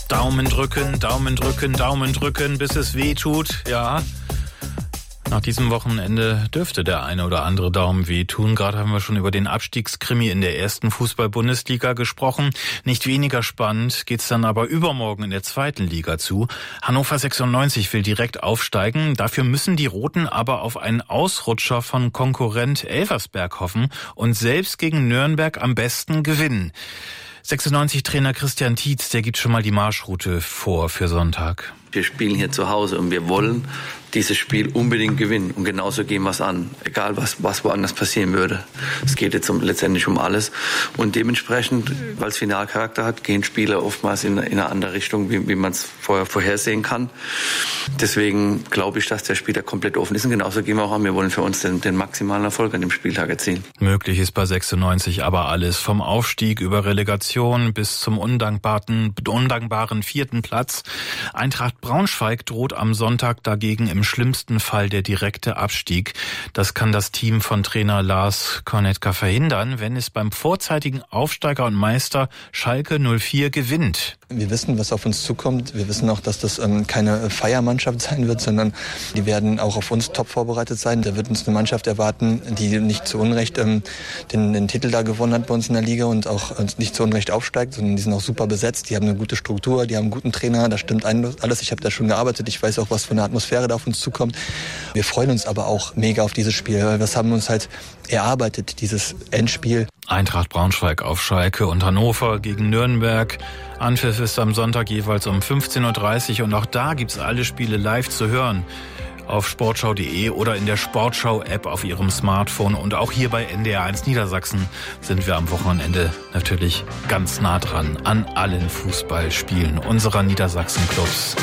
Daumen drücken, Daumen drücken, Daumen drücken, bis es weh tut. Ja, nach diesem Wochenende dürfte der eine oder andere Daumen wehtun. Gerade haben wir schon über den Abstiegskrimi in der ersten Fußball-Bundesliga gesprochen. Nicht weniger spannend geht's dann aber übermorgen in der zweiten Liga zu. Hannover 96 will direkt aufsteigen. Dafür müssen die Roten aber auf einen Ausrutscher von Konkurrent Elversberg hoffen und selbst gegen Nürnberg am besten gewinnen. 96-Trainer Christian Tietz, der gibt schon mal die Marschroute vor für Sonntag. Wir spielen hier zu Hause und wir wollen dieses Spiel unbedingt gewinnen. Und genauso gehen wir es an, egal was woanders passieren würde. Es geht jetzt letztendlich um alles. Und dementsprechend, weil es Finalcharakter hat, gehen Spieler oftmals in eine andere Richtung, wie man es vorhersehen kann. Deswegen glaube ich, dass der Spieltag komplett offen ist. Und genauso gehen wir auch an. Wir wollen für uns den maximalen Erfolg an dem Spieltag erzielen. Möglich ist bei 96 aber alles. Vom Aufstieg über Relegation bis zum undankbaren 4. Platz. Eintracht Braunschweig droht am Sonntag dagegen im schlimmsten Fall der direkte Abstieg. Das kann das Team von Trainer Lars Kornetka verhindern, wenn es beim vorzeitigen Aufsteiger und Meister Schalke 04 gewinnt. Wir wissen, was auf uns zukommt. Wir wissen auch, dass das keine Feiermannschaft sein wird, sondern die werden auch auf uns top vorbereitet sein. Da wird uns eine Mannschaft erwarten, die nicht zu Unrecht den Titel da gewonnen hat bei uns in der Liga und auch nicht zu Unrecht aufsteigt, sondern die sind auch super besetzt. Die haben eine gute Struktur, die haben einen guten Trainer, da stimmt alles. Ich habe da schon gearbeitet, ich weiß auch, was für eine Atmosphäre da auf uns zukommt. Wir freuen uns aber auch mega auf dieses Spiel. Das haben wir uns halt erarbeitet, dieses Endspiel. Eintracht Braunschweig auf Schalke und Hannover gegen Nürnberg. Anpfiff ist am Sonntag jeweils um 15.30 Uhr und auch da gibt's alle Spiele live zu hören. Auf sportschau.de oder in der Sportschau-App auf Ihrem Smartphone. Und auch hier bei NDR1 Niedersachsen sind wir am Wochenende natürlich ganz nah dran an allen Fußballspielen unserer Niedersachsen-Clubs.